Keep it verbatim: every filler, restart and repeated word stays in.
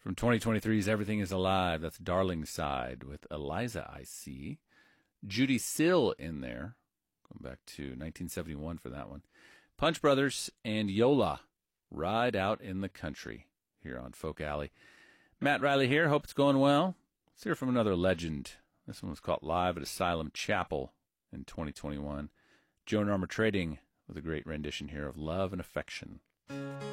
From twenty twenty-three's Everything is Alive, that's Darling Side with Eliza I C. Judy Sill in there. Going back to nineteen seventy-one for that one. Punch Brothers and Yola, Ride Out in the Country, here on Folk Alley. Matt Riley here. Hope it's going well. Let's hear from another legend. This one was caught live at Asylum Chapel in twenty twenty-one. Joan Armour Trading with a great rendition here of Love and Affection.